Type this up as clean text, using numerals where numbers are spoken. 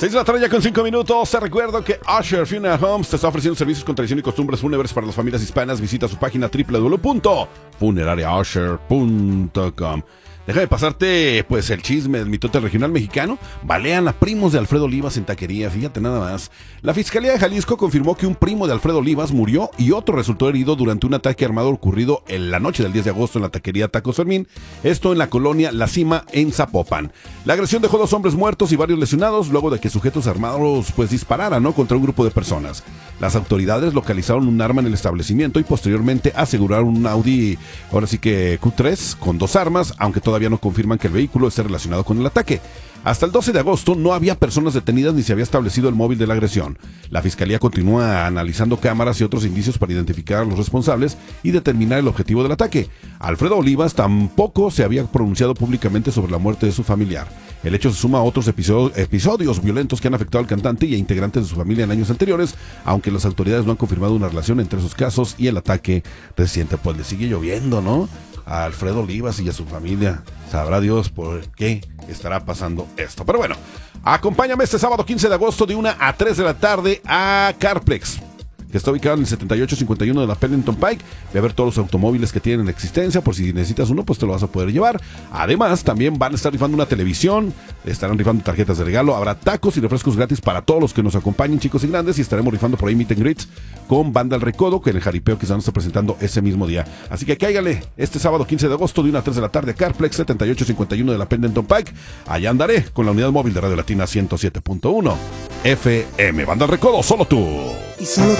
6 de la tarde ya con 5 minutos. Te recuerdo que Usher Funeral Homes te está ofreciendo servicios con tradición y costumbres fúnebres para las familias hispanas. Visita su página www.funerariausher.com. Déjame pasarte, pues, el chisme del mitote regional mexicano. Balean a primos de Alfredo Olivas en taquería, fíjate nada más. La Fiscalía de Jalisco confirmó que un primo de Alfredo Olivas murió y otro resultó herido durante un ataque armado ocurrido en la noche del 10 de agosto en la taquería Tacos Fermín, esto en la colonia La Cima, en Zapopan. La agresión dejó 2 hombres muertos y varios lesionados luego de que sujetos armados, pues, dispararan, ¿no?, contra un grupo de personas. Las autoridades localizaron un arma en el establecimiento y posteriormente aseguraron un Audi, ahora sí que Q3, con 2 armas, aunque todavía no confirman que el vehículo esté relacionado con el ataque. Hasta el 12 de agosto no había personas detenidas ni se había establecido el móvil de la agresión. La Fiscalía continúa analizando cámaras y otros indicios para identificar a los responsables y determinar el objetivo del ataque. Alfredo Olivas tampoco se había pronunciado públicamente sobre la muerte de su familiar. El hecho se suma a otros episodios violentos que han afectado al cantante y a integrantes de su familia en años anteriores, aunque las autoridades no han confirmado una relación entre esos casos y el ataque reciente. Pues le sigue lloviendo, ¿no?, a Alfredo Olivas y a su familia. Sabrá Dios por qué estará pasando esto. Pero bueno, acompáñame este sábado 15 de agosto de 1 a 3 de la tarde a Carplex, que está ubicado en el 7851 de la Pennington Pike. Ve a ver todos los automóviles que tienen existencia. Por si necesitas uno, pues te lo vas a poder llevar. Además, también van a estar rifando una televisión, estarán rifando tarjetas de regalo, habrá tacos y refrescos gratis para todos los que nos acompañen, chicos y grandes, y estaremos rifando por ahí meet and greets con Banda El Recodo, que en el jaripeo que se van a estar presentando ese mismo día. Así que cáigale este sábado 15 de agosto de 1 a 3 de la tarde a Carplex 7851 de la Pennington Pike. Allá andaré con la unidad móvil de Radio Latina 107.1 FM. Banda El Recodo, solo tú. Y solo